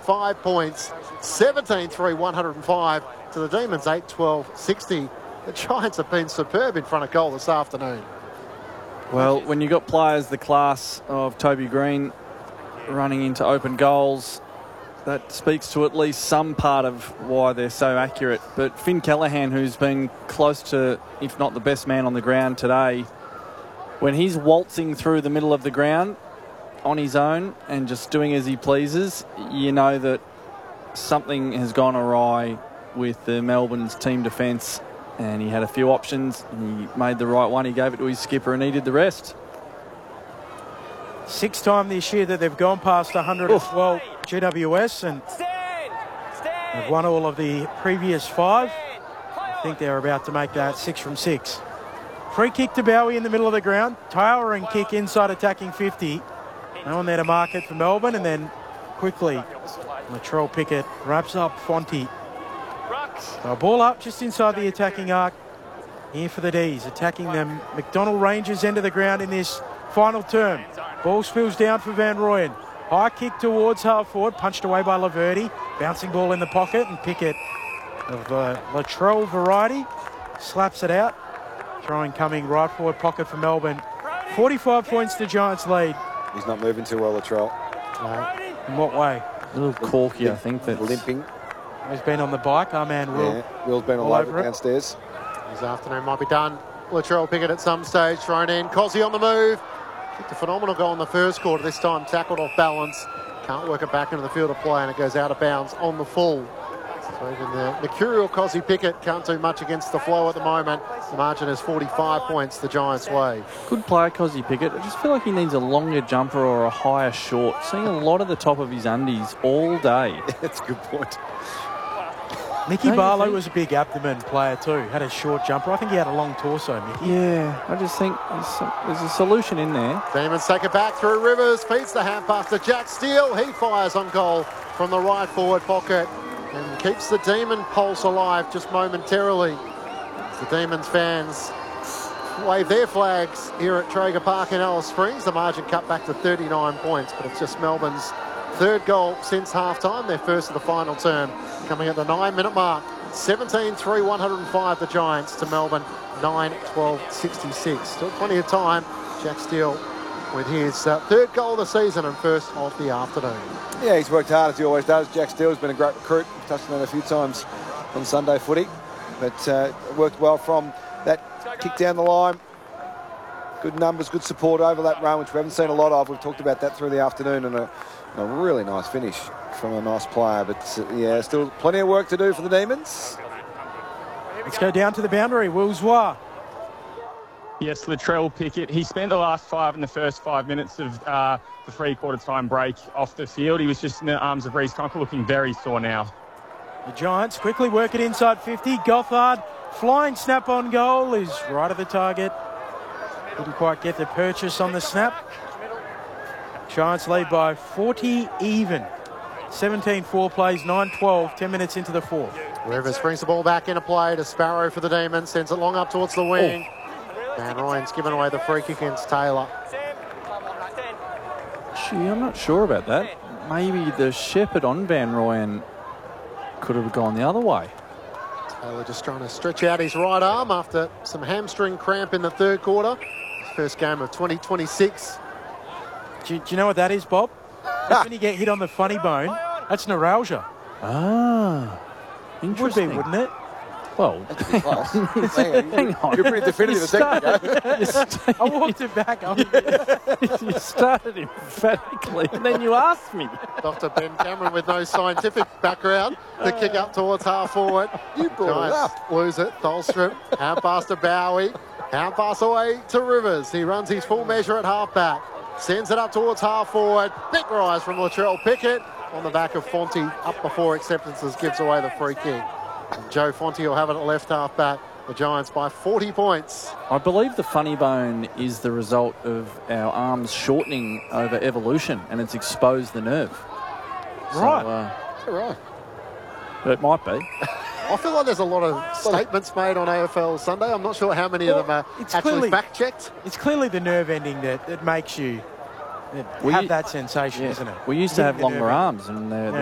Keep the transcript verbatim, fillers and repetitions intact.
five points, seventeen three, one hundred five to the Demons, eight twelve sixty. The Giants have been superb in front of goal this afternoon. Well, when you've got players the class of Toby Green running into open goals, that speaks to at least some part of why they're so accurate. But Finn Callaghan, who's been close to, if not the best man on the ground today, when he's waltzing through the middle of the ground on his own and just doing as he pleases, you know that something has gone awry with the Melbourne's team defence. And he had a few options, and he made the right one. He gave it to his skipper, and he did the rest. Sixth time this year that they've gone past one hundred as well, G W S, and they've won all of the previous five. I think they're about to make that six from six. Free kick to Bowie in the middle of the ground. Towering kick inside attacking fifty. No one there to mark it for Melbourne, and then quickly Latrell Pickett wraps up Fonte. So ball up just inside the attacking arc here for the D's, attacking them McDonald Rangers end of the ground in this final term. Ball spills down for Van Rooyen. High kick towards half forward, punched away by Laverty. Bouncing ball in the pocket, and Pickett of the Latrell variety slaps it out. Throwing coming right forward pocket for Melbourne. forty-five points to Giants lead. He's not moving too well, Latrell. No. In what way? A little corky, I think. That's limping. He's been on the bike. Our man Will. Yeah, Will's been all, all over it downstairs. His afternoon might be done. Latrell Pickett at some stage, thrown in. Cozzy on the move. Kicked a phenomenal goal in the first quarter. This time tackled off balance. Can't work it back into the field of play, and it goes out of bounds on the full. So even the mercurial Cozzy Pickett can't do much against the flow at the moment. The margin is forty-five points the Giants' way. Good player, Cozzy Pickett. I just feel like he needs a longer jumper or a higher short. Seeing a lot of the top of his undies all day. That's a good point. Mickey Don't Barlow was a big abdomen player too. Had a short jumper. I think he had a long torso, Mickey. Yeah, I just think there's, some, there's a solution in there. Demons take it back through Rivers. Feeds the hand pass to Jack Steele. He fires on goal from the right forward pocket and keeps the Demon pulse alive just momentarily. The Demons fans wave their flags here at Traeger Park in Alice Springs. The margin cut back to thirty-nine points, but it's just Melbourne's third goal since half-time, their first of the final term, coming at the nine-minute mark. seventeen three, one hundred five the Giants to Melbourne, nine twelve sixty-six. Still plenty of time. Jack Steele with his uh, third goal of the season and first of the afternoon. Yeah, he's worked hard as he always does. Jack Steele's been a great recruit. We've touched on that a few times on Sunday footy, but uh, worked well from that kick down the line. Good numbers, good support over that run, which we haven't seen a lot of. We've talked about that through the afternoon, and a, a really nice finish from a nice player. But uh, yeah, still plenty of work to do for the Demons. Let's go down to the boundary. Will Zwa. Yes, Latrell Pickett. He spent the last five in the first five minutes of uh, the three-quarter time break off the field. He was just in the arms of Reece Conker, looking very sore now. The Giants quickly work it inside fifty. Gothard, flying snap on goal, is right at the target. Didn't quite get the purchase on the snap. Giants lead by forty even. seventeen four plays, nine twelve, ten minutes into the fourth. Rivers brings the ball back into play to Sparrow for the Demons, sends it long up towards the wing. Oh. Van Rooyen's given away the free kick against Taylor. Gee, I'm not sure about that. Maybe the shepherd on Van Rooyen could have gone the other way. Taylor just trying to stretch out his right arm after some hamstring cramp in the third quarter. His first game of twenty twenty-six. Do you, do you know what that is, Bob? That's when you get hit on the funny bone. That's neuralgia. Ah, interesting. Would be, wouldn't it? Well, hang on. hang on. You're pretty definitive a second ago. I walked it back. You started emphatically, and then you asked me. Doctor Ben Cameron with no scientific background. The kick up towards half forward. You brought Giants it up. Lose it. Tholstrom. Hand pass to Bowie. Hand pass away to Rivers. He runs his full measure at half back. Sends it up towards half forward. Big rise from Latrell Pickett on the back of Fonte. Up before acceptances, gives away the free kick. And Joe Fonte will have it at left half back. The Giants by forty points. I believe the funny bone is the result of our arms shortening over evolution, and it's exposed the nerve. Right. So, uh, Is that right? it might be. I feel like there's a lot of statements made on A F L Sunday. I'm not sure how many Well, of them are it's actually clearly- fact-checked. It's clearly the nerve ending that, that makes you We- have that sensation, Yeah. isn't it? We used to Hitting have the longer nerve ending. arms, and they're, Yeah.